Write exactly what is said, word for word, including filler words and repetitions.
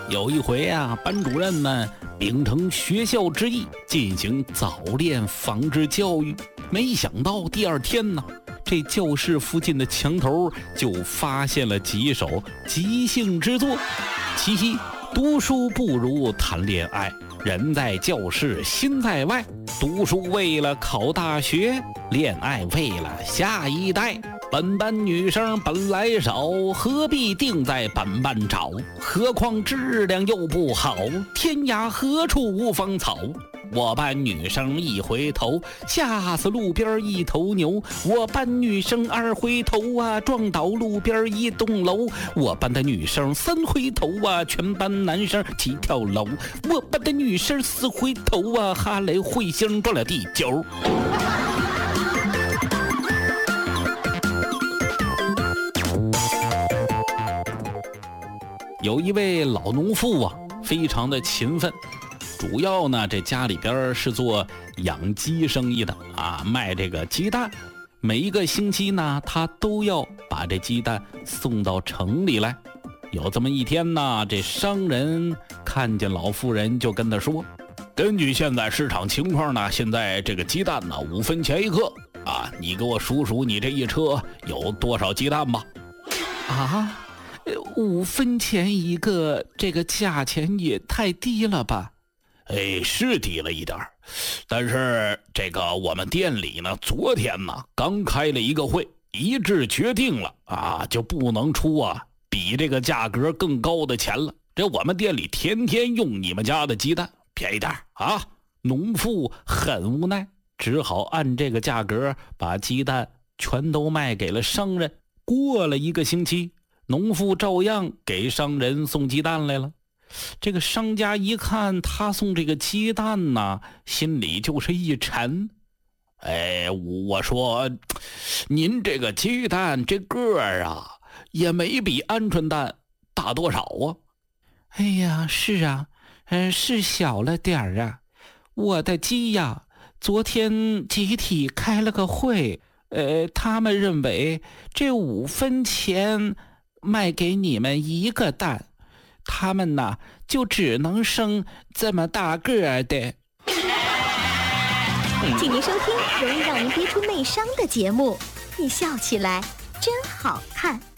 有一回啊，班主任们秉承学校之意进行早恋防治教育，没想到第二天呢，这教室附近的墙头就发现了几首即兴之作。其一，读书不如谈恋爱，人在教室心在外，读书为了考大学，恋爱为了下一代。本班女生本来少，何必定在本班找？何况质量又不好，天涯何处无芳草？我班女生一回头，吓死路边一头牛。我班女生二回头啊，撞倒路边一栋楼。我班的女生三回头啊，全班男生齐跳楼。我班的女生四回头啊，哈雷彗星撞了地球。有一位老农妇啊，非常的勤奋，主要呢这家里边是做养鸡生意的啊，卖这个鸡蛋。每一个星期呢，他都要把这鸡蛋送到城里来。有这么一天呢，这商人看见老妇人，就跟他说：根据现在市场情况呢，现在这个鸡蛋呢五分钱一个啊，你给我数数你这一车有多少鸡蛋吧。啊，五分钱一个，这个价钱也太低了吧？哎，是低了一点，但是这个我们店里呢，昨天呢刚开了一个会，一致决定了啊，就不能出啊比这个价格更高的钱了。这我们店里天天用你们家的鸡蛋，便宜点啊！农妇很无奈，只好按这个价格把鸡蛋全都卖给了商人。过了一个星期，农妇照样给商人送鸡蛋来了。这个商家一看他送这个鸡蛋呢，心里就是一沉。哎，我说您这个鸡蛋这个儿啊，也没比鹌鹑蛋大多少啊。哎呀，是啊，嗯、呃，是小了点儿啊。我的鸡呀，昨天集体开了个会，呃，他们认为这五分钱卖给你们一个蛋，他们呢就只能生这么大个儿的。 请您收听容易让您憋出内伤的节目，你笑起来真好看。